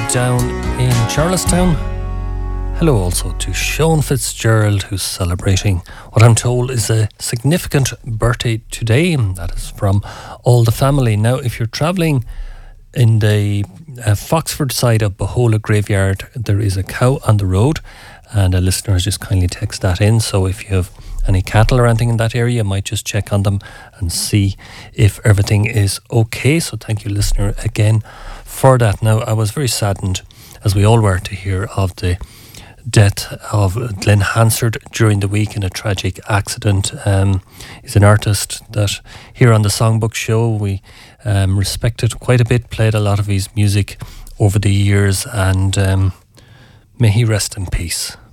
down in Charlestown. Hello also to Sean Fitzgerald, who's celebrating what I'm told is a significant birthday today. That is from all the family. Now, if you're travelling in the Foxford side of Bohola Graveyard, there is a cow on the road, and a listener has just kindly texted that in. So if you have any cattle or anything in that area, you might just check on them and see if everything is okay. So thank you, listener, again for that. Now, I was very saddened, as we all were, to hear of the death of Glenn Hansard during the week in a tragic accident. He's an artist that here on the Songbook Show we respected quite a bit, played a lot of his music over the years, and may he rest in peace.